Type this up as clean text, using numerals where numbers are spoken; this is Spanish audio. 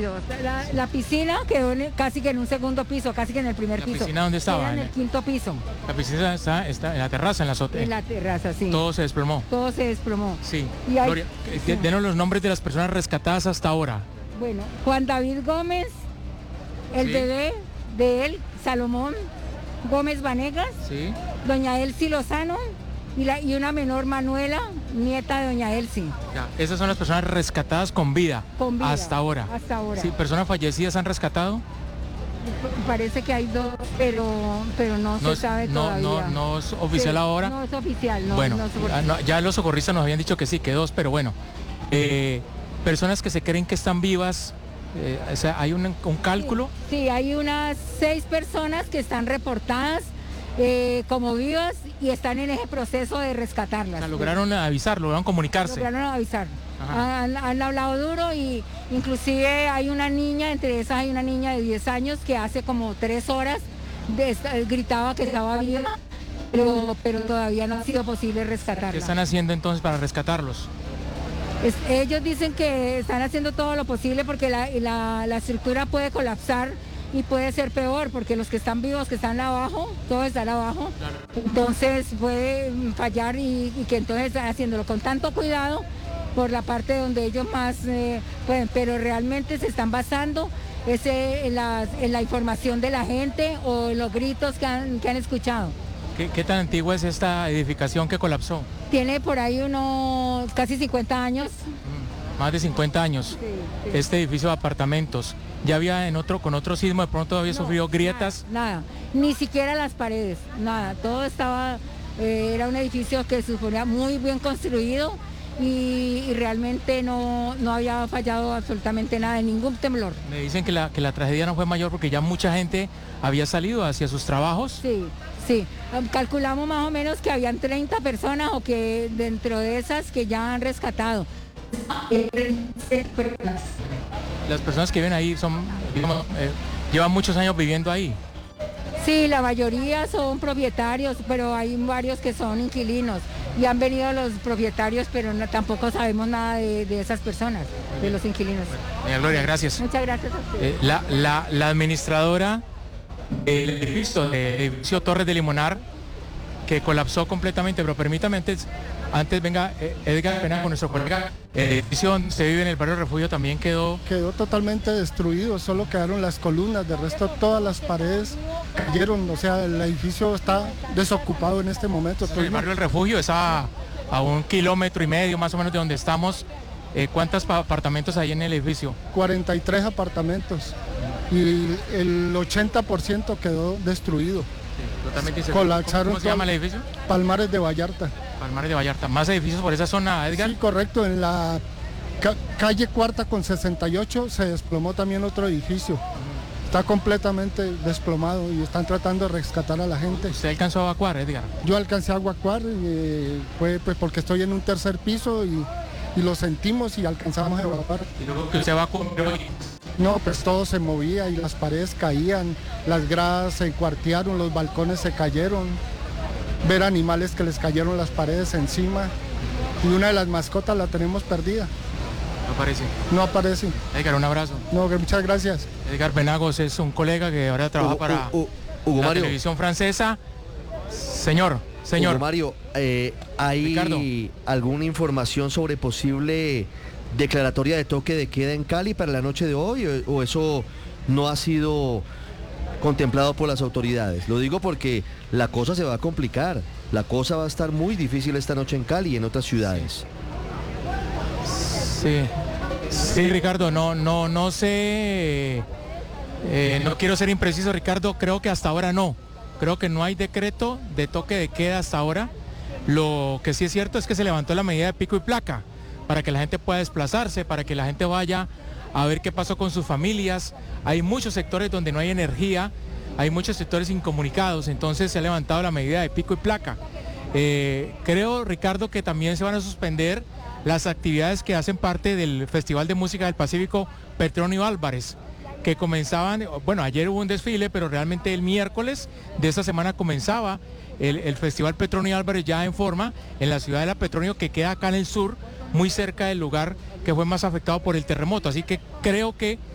destruido. La piscina quedó casi que en un segundo piso, casi que en el primer piso. ¿La piscina dónde estaba? Era en el quinto piso. La piscina está en la terraza, en la azotea. En la terraza, sí. Todo se desplomó. Todo se desplomó. Sí. Y hay, Gloria, sí. denos los nombres de las personas rescatadas hasta ahora. Bueno, Juan David Gómez, el Sí. bebé de él, Salomón Gómez Vanegas, Sí. doña Elsie Lozano y una menor, Manuela, nieta de doña Elsie. Ya, esas son las personas rescatadas con vida. Con vida, Hasta ahora. hasta ahora. Sí, personas fallecidas han rescatado. Parece que hay dos, pero no se sabe todavía. No es oficial Sí, ahora. No es oficial, no. Bueno, no es oficial. ya los socorristas nos habían dicho que sí, que dos, pero bueno. Personas que se creen que están vivas, o sea, hay un cálculo. Sí, hay unas 6 personas que están reportadas como vivas y están en ese proceso de O rescatarlas. sea, lograron avisar, lograron comunicarse. Lograron avisar. Ajá. Han hablado duro y inclusive hay una niña, entre esas hay una niña de 10 años que hace como 3 horas gritaba que estaba viva, pero todavía no ha sido posible rescatarla. ¿Qué están haciendo entonces para rescatarlos? Ellos dicen que están haciendo todo lo posible porque la estructura puede colapsar y puede ser peor porque los que están vivos, que están abajo, todos están abajo, entonces puede fallar y que entonces están haciéndolo con tanto cuidado por la parte donde ellos más pueden, pero realmente se están basando en la información de la gente o en los gritos que han escuchado. ¿Qué tan antigua es esta edificación que colapsó? Tiene por ahí unos casi 50 años. Más de 50 años. Sí. Este edificio de apartamentos. Ya había con otro sismo, de pronto había sufrido grietas. Nada, ni siquiera las paredes, nada. Todo estaba, era un edificio que suponía muy bien construido y realmente no había fallado absolutamente nada, ningún temblor. Me dicen que la tragedia no fue mayor porque ya mucha gente había salido hacia sus trabajos. Sí. Calculamos más o menos que habían 30 personas o que dentro de esas que ya han rescatado. Las personas que viven ahí son, digamos, llevan muchos años viviendo ahí. Sí, la mayoría son propietarios, pero hay varios que son inquilinos. Y han venido los propietarios, pero tampoco sabemos nada de esas personas, de los inquilinos. Doña Gloria, gracias. Muchas gracias a usted. La administradora del edificio Torres de Limonar, que colapsó completamente, pero permítame antes venga Edgar Pena con nuestro colega. El edificio donde se vive en el barrio Refugio también quedó Totalmente destruido, solo quedaron las columnas, de resto todas las paredes cayeron, o sea, el edificio está desocupado en este momento. El barrio del Refugio es a 1,5 kilómetros más o menos de donde estamos. ¿Cuántos apartamentos hay en el edificio? 43 apartamentos y el 80% quedó destruido. Totalmente. Colapsaron. ¿Cómo se llama el edificio? Palmares de Vallarta. Palmares de Vallarta. ¿Más edificios por esa zona, Edgar? Sí, correcto. En la calle Cuarta con 68 se desplomó también otro edificio. Está completamente desplomado y están tratando de rescatar a la gente. ¿Usted alcanzó a evacuar, Edgar? Yo alcancé a evacuar, fue pues porque estoy en un tercer piso y lo sentimos y alcanzamos a evacuar. ¿Y luego que usted evacuó? No, pues todo se movía y las paredes caían, las gradas se cuartearon, los balcones se cayeron, ver animales que les cayeron las paredes encima y una de las mascotas la tenemos perdida. No aparece. No aparece. Edgar, un abrazo. No, que muchas gracias. Edgar Penagos es un colega que ahora trabaja para Hugo la Mario. televisión francesa. Señor. Hugo Mario, ¿hay Ricardo. alguna información sobre posible declaratoria de toque de queda en Cali para la noche de hoy o eso no ha sido contemplado por las autoridades? Lo digo porque la cosa se va a complicar, la cosa va a estar muy difícil esta noche en Cali y en otras ciudades. Sí, Ricardo, no sé, no quiero ser impreciso, Ricardo, creo que hasta ahora no. Creo que no hay decreto de toque de queda hasta ahora. Lo que sí es cierto es que se levantó la medida de pico y placa para que la gente pueda desplazarse, para que la gente vaya a ver qué pasó con sus familias. Hay muchos sectores donde no hay energía, hay muchos sectores incomunicados, entonces se ha levantado la medida de pico y placa. Creo, Ricardo, que también se van a suspender las actividades que hacen parte del Festival de Música del Pacífico Petronio Álvarez, que comenzaban, bueno, ayer hubo un desfile, pero realmente el miércoles de esta semana comenzaba el Festival Petronio Álvarez ya en forma en la ciudad de La Petronio, que queda acá en el sur, muy cerca del lugar que fue más afectado por el terremoto. Así que creo que